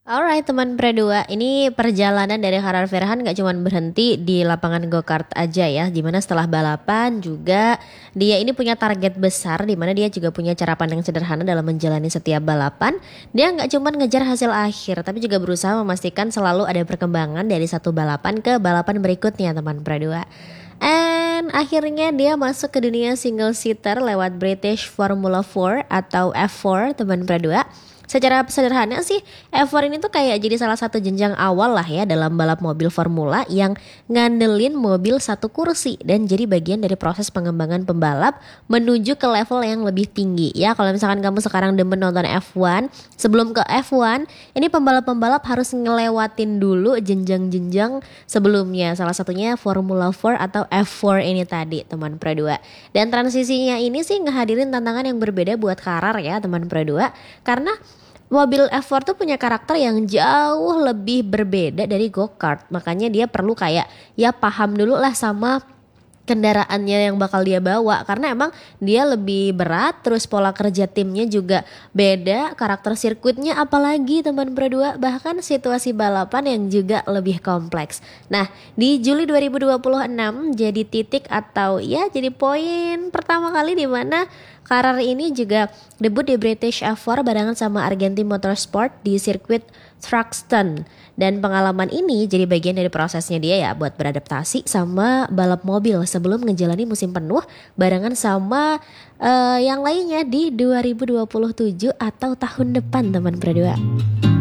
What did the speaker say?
Alright teman Pre2, ini perjalanan dari Harar Verhan gak cuma berhenti di lapangan go-kart aja ya. Dimana setelah balapan juga dia ini punya target besar, dimana dia juga punya cara pandang sederhana dalam menjalani setiap balapan. Dia gak cuma ngejar hasil akhir, tapi juga berusaha memastikan selalu ada perkembangan dari satu balapan ke balapan berikutnya teman Pre2. And akhirnya dia masuk ke dunia single seater lewat British Formula 4 atau F4 teman Pre2. Secara sederhana sih, F4 ini tuh kayak jadi salah satu jenjang awal lah ya dalam balap mobil formula yang ngandelin mobil satu kursi dan jadi bagian dari proses pengembangan pembalap menuju ke level yang lebih tinggi ya. Kalau misalkan kamu sekarang demen nonton F1, sebelum ke F1, ini pembalap-pembalap harus ngelewatin dulu jenjang-jenjang sebelumnya. Salah satunya Formula 4 atau F4 ini tadi teman Pro 2. Dan transisinya ini sih ngehadirin tantangan yang berbeda buat Karar ya teman Pro 2, karena mobil F4 tuh punya karakter yang jauh lebih berbeda dari go-kart. Makanya dia perlu kayak ya paham dulu lah sama kendaraannya yang bakal dia bawa, karena emang dia lebih berat, terus pola kerja timnya juga beda, karakter sirkuitnya apalagi teman berdua, bahkan situasi balapan yang juga lebih kompleks. Nah, di Juli 2026 jadi titik atau ya jadi poin pertama kali di mana Karar ini juga debut di British F4 barengan sama Argentine Motorsport di sirkuit Thruxton. Dan pengalaman ini jadi bagian dari prosesnya dia ya buat beradaptasi sama balap mobil sebelum ngejalani musim penuh barengan sama yang lainnya di 2027 atau tahun depan teman berdua.